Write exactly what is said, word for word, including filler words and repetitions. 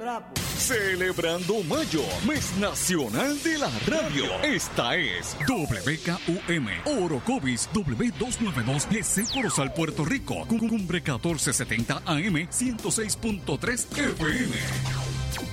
trapo. Celebrando Mayo, mes nacional de la radio. Esta es W K U M, Orocovis W doscientos noventa y dos G C Corozal, Puerto Rico. Cumbre catorce setenta A M, ciento seis punto tres F M.